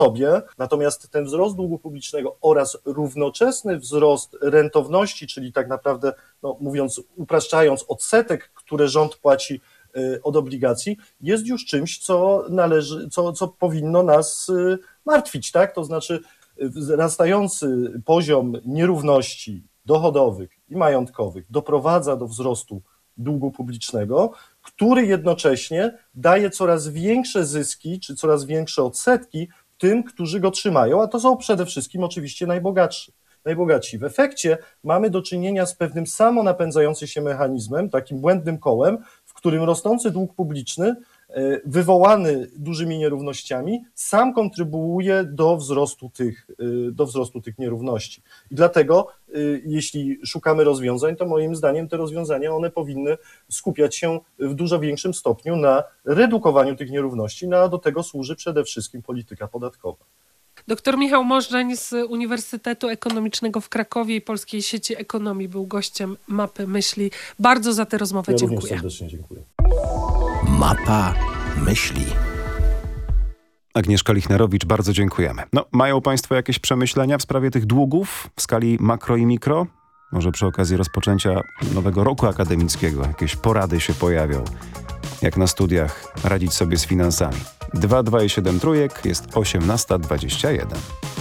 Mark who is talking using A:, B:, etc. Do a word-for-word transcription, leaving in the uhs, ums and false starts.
A: sobie, natomiast ten wzrost długu publicznego oraz równoczesny wzrost rentowności, czyli tak naprawdę, no, mówiąc, upraszczając, odsetek, które rząd płaci od obligacji, jest już czymś, co należy, co, co powinno nas martwić, tak? To znaczy wzrastający poziom nierówności dochodowych i majątkowych doprowadza do wzrostu długu publicznego, który jednocześnie daje coraz większe zyski, czy coraz większe odsetki tym, którzy go trzymają, a to są przede wszystkim oczywiście najbogatsi. najbogatsi. W efekcie mamy do czynienia z pewnym samonapędzającym się mechanizmem, takim błędnym kołem, w którym rosnący dług publiczny, wywołany dużymi nierównościami, sam kontrybuuje do wzrostu tych, do wzrostu tych nierówności. I dlatego, jeśli szukamy rozwiązań, to moim zdaniem te rozwiązania, one powinny skupiać się w dużo większym stopniu na redukowaniu tych nierówności, no a do tego służy przede wszystkim polityka podatkowa.
B: Doktor Michał Możdżeń z Uniwersytetu Ekonomicznego w Krakowie i Polskiej Sieci Ekonomii był gościem Mapy Myśli. Bardzo za tę rozmowę
A: ja
B: dziękuję.
A: Również serdecznie dziękuję.
C: Mapa Myśli.
D: Agnieszka Lichnerowicz, bardzo dziękujemy. No, mają Państwo jakieś przemyślenia w sprawie tych długów w skali makro i mikro? Może przy okazji rozpoczęcia nowego roku akademickiego jakieś porady się pojawią. Jak na studiach radzić sobie z finansami. dwa dwa i siedem trójek jest osiemnasta dwadzieścia jeden.